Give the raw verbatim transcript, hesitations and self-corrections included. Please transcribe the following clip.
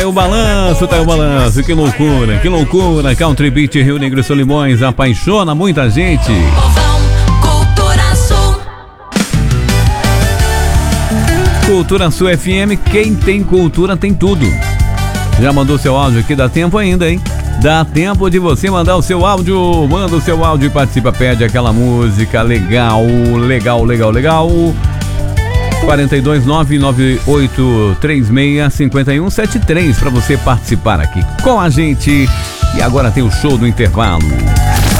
É o balanço, tá o balanço, que loucura, que loucura. Country Beat Rio Negro e Solimões apaixona muita gente. Cultura Sul. Cultura Sul F M, quem tem cultura tem tudo. Já mandou seu áudio aqui? Dá tempo ainda, hein? Dá tempo de você mandar o seu áudio. Manda o seu áudio e participa, pede aquela música legal, legal, legal, legal. quatro dois nove nove oito três seis cinco um sete três para você participar aqui com a gente. E agora tem o show do intervalo.